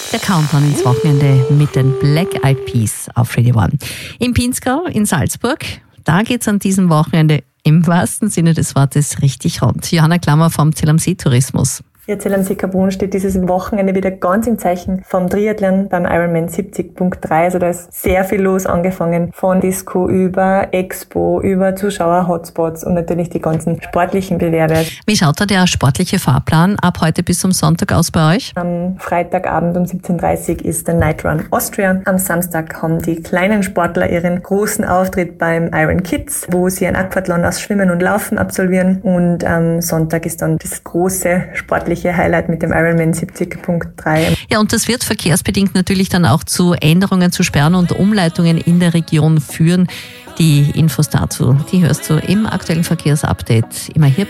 Der Countdown ins Wochenende mit den Black Eyed Peas auf Radio One. In Pinzgau in Salzburg, da geht es an diesem Wochenende im wahrsten Sinne des Wortes richtig rund. Johanna Klammer vom Zell am See Tourismus. Ja, Zell am See Kaprun steht dieses Wochenende wieder ganz im Zeichen vom Triathlon beim Ironman 70.3. Also da ist sehr viel los, angefangen von Disco über Expo, über Zuschauer-Hotspots und natürlich die ganzen sportlichen Bewerbe. Wie schaut da der sportliche Fahrplan ab heute bis zum Sonntag aus bei euch? Am Freitagabend um 17.30 Uhr ist der Night Run Austria. Am Samstag haben die kleinen Sportler ihren großen Auftritt beim Iron Kids, wo sie ein Aquathlon aus Schwimmen und Laufen absolvieren. Und am Sonntag ist dann das große sportliche Highlight mit dem Ironman 70.3. Ja, und das wird verkehrsbedingt natürlich dann auch zu Änderungen, zu Sperren und Umleitungen in der Region führen. Die Infos dazu, die hörst du im aktuellen Verkehrsupdate immer hier